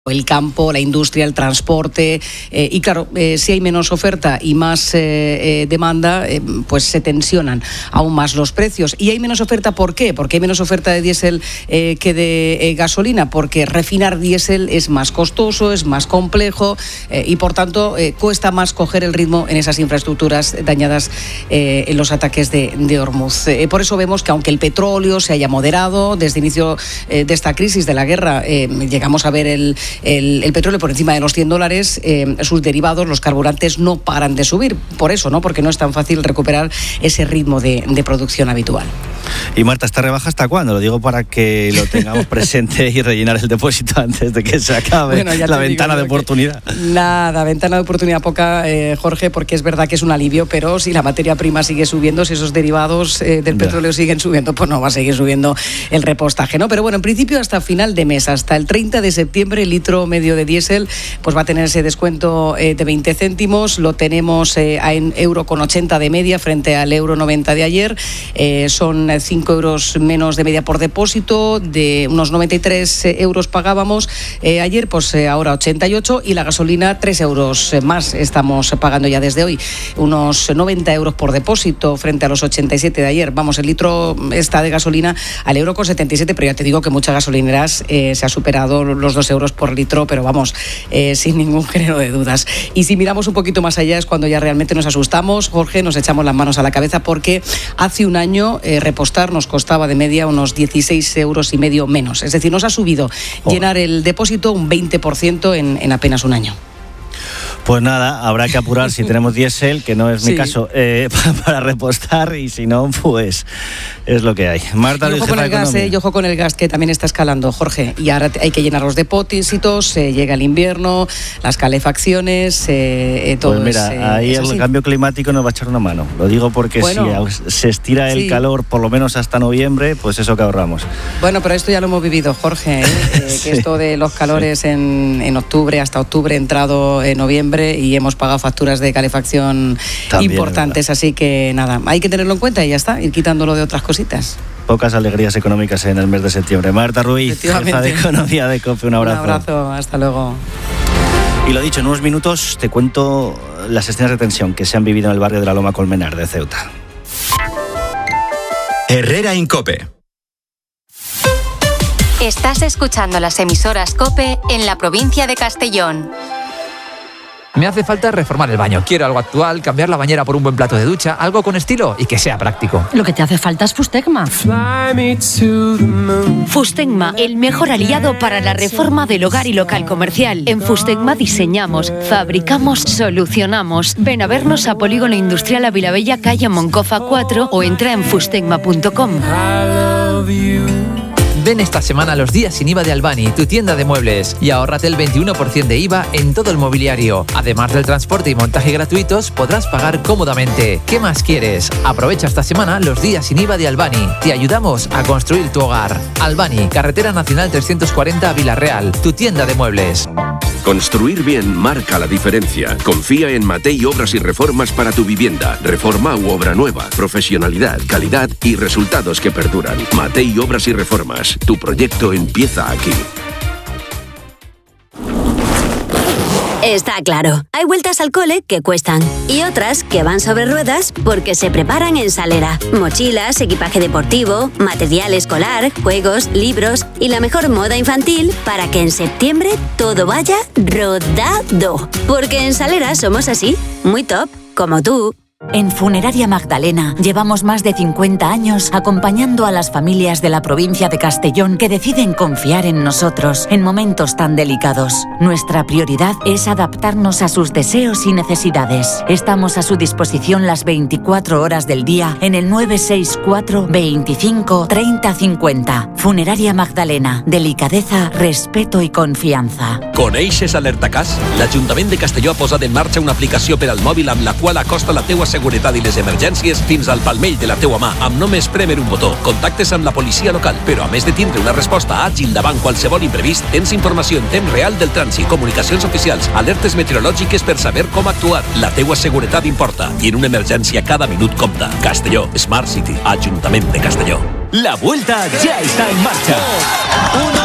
el campo, la industria, el transporte, y claro, si hay menos oferta y más demanda, pues se tensionan aún más los precios. Y hay menos oferta, ¿por qué? Porque hay menos oferta de diésel que de gasolina, porque refinar diésel es más costoso, es más complejo, y por tanto cuesta más coger el ritmo en esas infraestructuras dañadas en los ataques de Hormuz. Por eso vemos que aunque el petróleo se haya moderado desde el inicio de esta crisis de la guerra, llegamos a ver el petróleo por encima de los $100, sus derivados, los carburantes, no paran de subir. Por eso, ¿no? Porque no es tan fácil recuperar ese ritmo de producción habitual. Y Marta, ¿esta rebaja hasta cuándo? Lo digo para que lo tengamos presente y rellenar el depósito antes de que se acabe la ventana de oportunidad. Nada, ventana de oportunidad poca, Jorge, porque es verdad que es un alivio, pero si la materia prima sigue subiendo, si esos derivados del petróleo siguen subiendo, pues no va a seguir subiendo el repostaje, ¿no? Pero bueno, en principio hasta final de mes, hasta el 30 de septiembre, el litro medio de diésel pues va a tener ese descuento de 20 céntimos, lo tenemos en €1,80 de media frente al €1,90 de ayer, son 5 euros menos de media por depósito, de unos 93 euros pagábamos ayer, pues ahora 88, y la gasolina 3 euros más estamos pagando ya desde hoy, unos 90 euros por depósito frente a los 87 de ayer. Vamos, el litro está de gasolina al €1,77, pero ya te digo que muchas gasolineras se ha superado los 2 euros por litro, pero vamos, sin ningún género de dudas. Y si miramos un poquito más allá es cuando ya realmente nos asustamos, Jorge, nos echamos las manos a la cabeza, porque hace un año repostar nos costaba de media unos 16,5 euros menos. Es decir, nos ha subido llenar el depósito un 20% en apenas un año. Pues nada, habrá que apurar si tenemos diésel, que no es mi caso, para repostar, y si no, pues es lo que hay. Marta, y ojo con el gas, y ojo con el gas, que también está escalando, Jorge, y ahora hay que llenar los depósitos, llega el invierno, las calefacciones, todo. Pues mira, ahí el cambio climático nos va a echar una mano. Lo digo porque si se estira el calor por lo menos hasta noviembre, pues eso que ahorramos. Bueno, pero esto ya lo hemos vivido, Jorge, que esto de los calores en octubre, hasta octubre, entrado en noviembre, y hemos pagado facturas de calefacción también importantes, así que nada, hay que tenerlo en cuenta y ya está, ir quitándolo de otras cositas. Pocas alegrías económicas en el mes de septiembre. Marta Ruiz, jefa de Economía de COPE, un abrazo. Un abrazo, hasta luego. Y lo dicho, en unos minutos te cuento las escenas de tensión que se han vivido en el barrio de la Loma Colmenar de Ceuta. Herrera en COPE. Estás escuchando las emisoras COPE en la provincia de Castellón. Me hace falta reformar el baño. Quiero algo actual, cambiar la bañera por un buen plato de ducha, algo con estilo y que sea práctico. Lo que te hace falta es Fustecma. Fustecma, el mejor aliado para la reforma del hogar y local comercial. En Fustecma diseñamos, fabricamos, solucionamos. Ven a vernos a Polígono Industrial Avilabella, calle Moncofa 4, o entra en fustecma.com. Ven esta semana a los días sin IVA de Albani, tu tienda de muebles, y ahórrate el 21% de IVA en todo el mobiliario. Además del transporte y montaje gratuitos, podrás pagar cómodamente. ¿Qué más quieres? Aprovecha esta semana los días sin IVA de Albani. Te ayudamos a construir tu hogar. Albani, Carretera Nacional 340 a Vila-real, tu tienda de muebles. Construir bien marca la diferencia. Confía en Matei Obras y Reformas para tu vivienda. Reforma u obra nueva. Profesionalidad, calidad y resultados que perduran. Matei Obras y Reformas. Tu proyecto empieza aquí. Está claro, hay vueltas al cole que cuestan y otras que van sobre ruedas porque se preparan en Salera. Mochilas, equipaje deportivo, material escolar, juegos, libros y la mejor moda infantil para que en septiembre todo vaya rodado. Porque en Salera somos así, muy top, como tú. En Funeraria Magdalena llevamos más de 50 años acompañando a las familias de la provincia de Castellón que deciden confiar en nosotros en momentos tan delicados. Nuestra prioridad es adaptarnos a sus deseos y necesidades. Estamos a su disposición las 24 horas del día en el 964 25 30 50. Funeraria Magdalena. Delicadeza, respeto i confiança. Coneixes Alertacàs? L'Ajuntament de Castelló ha posat en marxa una aplicació per al mòbil amb la qual acosta la teua seguretat i les emergències fins al palmell de la teua mà, amb només prémer un botó. Contactes amb la policia local, però a més de tindre una resposta àgil davant qualsevol imprevist, tens informació en temps real del trànsit, comunicacions oficials, alertes meteorològiques per saber com actuar. La teua seguretat importa i en una emergència cada minut compta. Castelló, Smart City, Ajuntament de Castelló. La vuelta ya está en marcha. 1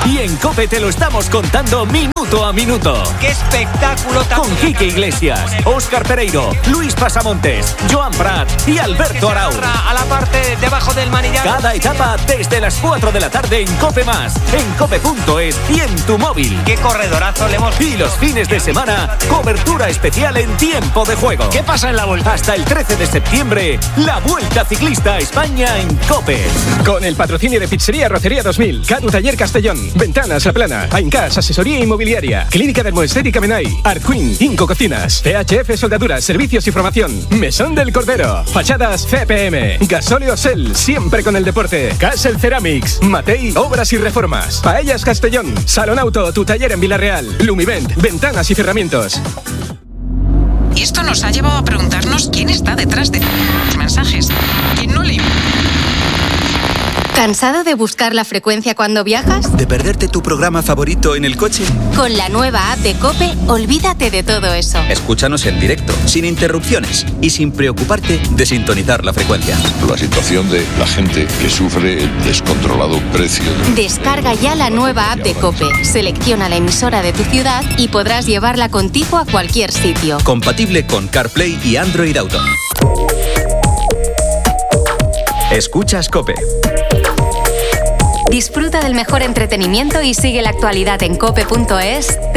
Y en COPE te lo estamos contando minuto a minuto. ¡Qué espectáculo! Con Quique Iglesias, Óscar Pereiro, Luis Pasamontes, Joan Prat y Alberto Arau. A la parte debajo del manillar. Cada etapa desde las 4 de la tarde en COPE+, en cope.es y en tu móvil. ¡Qué corredorazo le hemos... Y los fines de semana, cobertura especial en tiempo de juego. ¿Qué pasa en la Vuelta? Hasta el 13 de septiembre, la Vuelta Ciclista a España en COPE. Con el patrocinio de Pizzería Rocería 2000, Cadu Taller Castellón, Ventanas La Plana, Aincas Asesoría Inmobiliaria, Clínica Dermoestética Menai, Artqueen, Inco Cocinas, PHF Soldaduras, Servicios y Formación, Mesón del Cordero, Fachadas CPM, Gasóleo Sel, siempre con el deporte, Castle Ceramics, Matei Obras y Reformas, Paellas Castellón, Salón Auto, tu taller en Villarreal, Lumivent, Ventanas y Cerramientos. Y esto nos ha llevado a preguntarnos quién está detrás de los mensajes. ¿Quién no le... ¿Cansado de buscar la frecuencia cuando viajas? ¿De perderte tu programa favorito en el coche? Con la nueva app de COPE, olvídate de todo eso. Escúchanos en directo, sin interrupciones y sin preocuparte de sintonizar la frecuencia. La situación de la gente que sufre el descontrolado precio. Descarga ya la nueva app de COPE, selecciona la emisora de tu ciudad y podrás llevarla contigo a cualquier sitio. Compatible con CarPlay y Android Auto. Escuchas COPE. Disfruta del mejor entretenimiento y sigue la actualidad en cope.es.